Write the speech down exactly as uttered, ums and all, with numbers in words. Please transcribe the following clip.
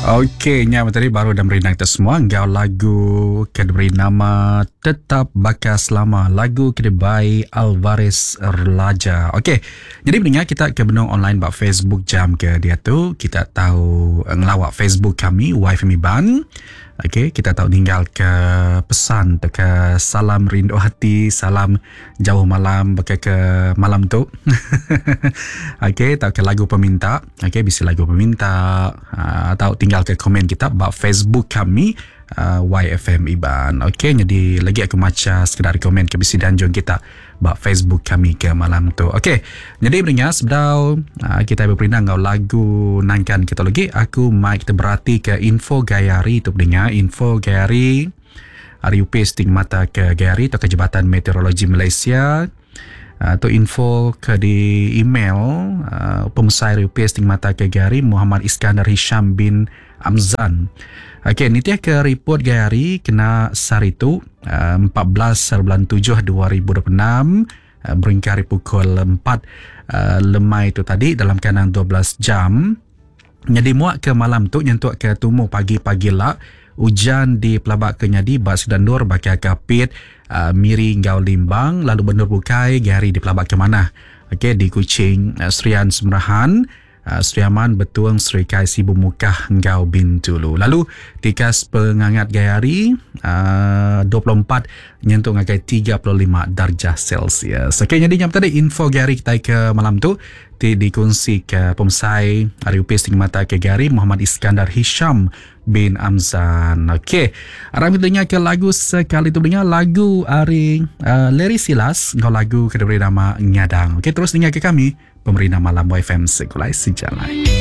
Okey, nya tadi baru dah beri kita semua ngau lagu ke diberi nama Tetap Bakas Lama, lagu ke by Alvarez Raja. Okey. Jadi pendengar kita ke benung online bak Facebook jam ke dia tu, kita tahu ngelawak Facebook kami Y F M Iban. Okey, kita tahu tinggal ke pesan ke salam rindu hati, salam jauh malam ke ke malam tu. Okey, tahu ke lagu peminta. Okey, bisa lagu peminta uh, atau tinggal ke komen kita bak Facebook kami uh, Y F M Iban. Okey, jadi lagi aku baca sekedar komen ke bisi dan jom kita bak Facebook kami ke malam tu. Okey, jadi pendengar sebelum uh, kita berpindah ngau lagu nangkan kita lagi, aku mai kita berarti ke info Gayari tu pendengar, info Gayari R U P Stigmata ke Gayari atau ke Jabatan Meteorologi Malaysia. Atau uh, info ke di email uh, Pemusai R U P Stigmata ke Gayari Muhammad Iskandar Hisham bin Amzan. Okey, ni dia ke report Gayari kena sehari tu uh, empat belas bulan tujuh dua ribu dua puluh enam uh, beringkari pukul empat uh, lemai tu tadi dalam keadaan dua belas jam. Jadi muak ke malam tu nyentuk ke tumu pagi-pagi lah hujan di pelabak kenyadi bas dan dor baki kapit uh, miri ngau limbang lalu benur bukai Gayari di pelabak ke mana. Okey, di Kuching uh, Serian Semerahan, uh, Sri Aman Betuang Sri Kai Sibu Mukah ngau Bintulu. Lalu tikas pengangat Gayari uh, dua puluh empat nyentuh ngakai tiga puluh lima darjah Celsius. Okey, jadi nyam tadi info Gayari kita ke malam tu di dikongsi ke Pemusai R U P Stigmata ke Gayari Muhammad Iskandar Hisham bin Amzan. Okey, aram kita dengar ke lagu sekali tu dengar lagu Ari uh, Larry Silas ngau lagu ke diberi nama Nyadang. Okey, terus dengar ke kami pemberi nama Malam Y F M Sekulai Sejalan.